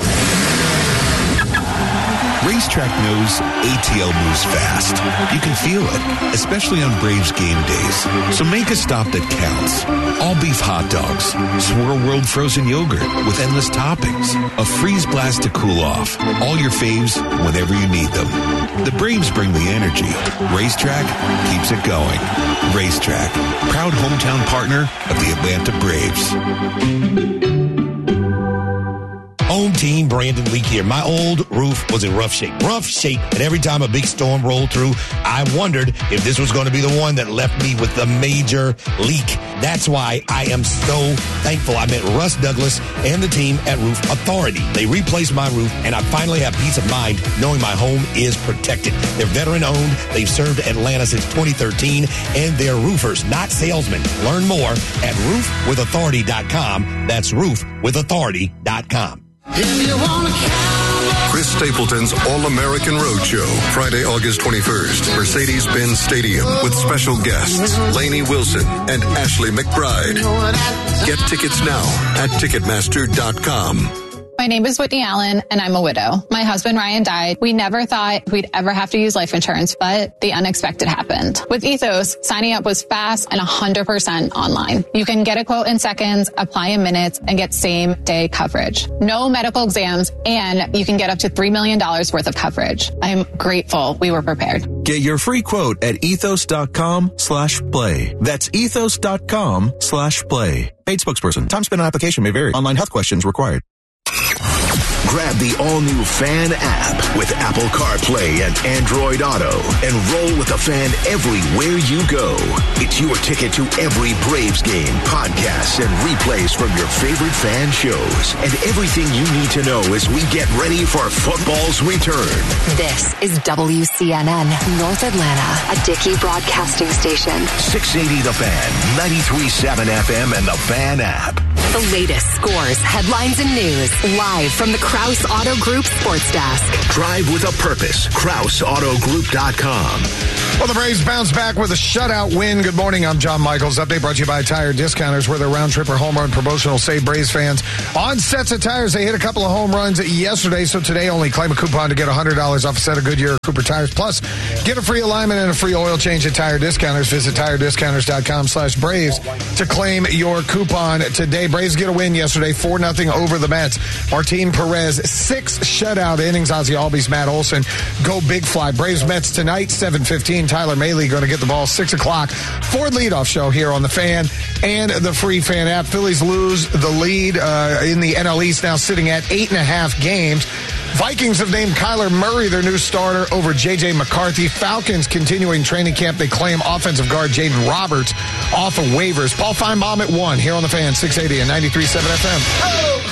Racetrack knows A T L moves fast. You can feel it, especially on Braves game days. So make a stop that counts. All beef hot dogs, Swirl World frozen yogurt with endless toppings, a freeze blast to cool off. All your faves whenever you need them. The Braves bring the energy. Racetrack keeps it going. Racetrack, proud hometown partner of the Atlanta Braves. Home team, Brandon Leak here. My old roof was in rough shape. Rough shape. And every time a big storm rolled through, I wondered if this was going to be the one that left me with the major leak. That's why I am so thankful I met Russ Douglas and the team at Roof Authority. They replaced my roof, and I finally have peace of mind knowing my home is protected. They're veteran-owned. They've served Atlanta since twenty thirteen, and they're roofers, not salesmen. Learn more at roof with authority dot com. That's roof with authority dot com. Chris Stapleton's All-American Roadshow, Friday, August twenty-first, Mercedes-Benz Stadium, with special guests Lainey Wilson and Ashley McBride. Get tickets now at ticketmaster dot com. My name is Whitney Allen, and I'm a widow. My husband, Ryan, died. We never thought we'd ever have to use life insurance, but the unexpected happened. With Ethos, signing up was fast and one hundred percent online. You can get a quote in seconds, apply in minutes, and get same-day coverage. No medical exams, and you can get up to three million dollars worth of coverage. I'm grateful we were prepared. Get your free quote at ethos.com slash play. That's ethos.com slash play. Paid spokesperson. Time spent on application may vary. Online health questions required. Grab the all-new Fan app with Apple CarPlay and Android Auto and roll with the Fan everywhere you go. It's your ticket to every Braves game, podcasts, and replays from your favorite Fan shows, and everything you need to know as we get ready for football's return. This is W C N N North Atlanta, a Dickey broadcasting station. six eighty The Fan, ninety-three point seven F M, and the Fan app. The latest scores, headlines, and news live from the Krause Auto Group Sports Desk. Drive with a purpose. Krause Auto Group dot com. Well, the Braves bounce back with a shutout win. Good morning. I'm John Michaels. Update brought to you by Tire Discounters, where their round trip or home run promotional save Braves fans on sets of tires. They hit a couple of home runs yesterday, so today only claim a coupon to get one hundred dollars off a set of Goodyear Cooper tires. Plus, get a free alignment and a free oil change at Tire Discounters. Visit tire discounters dot com slash Braves to claim your coupon today. Braves get a win yesterday, four nothing over the Mets. Martin Perez, six shutout innings. Ozzie Albies, Matt Olson go big fly. Braves Mets tonight, seven fifteen. Tyler Mahle going to get the ball six o'clock. Ford leadoff show here on the Fan and the free Fan app. Phillies lose the lead uh, in the N L East, now sitting at eight and a half games. Vikings have named Kyler Murray their new starter over J J McCarthy. Falcons continuing training camp. They claim offensive guard Jaden Roberts off of waivers. Paul Feinbaum at one here on the Fan, six eighty and ninety-three point seven F M. Oh!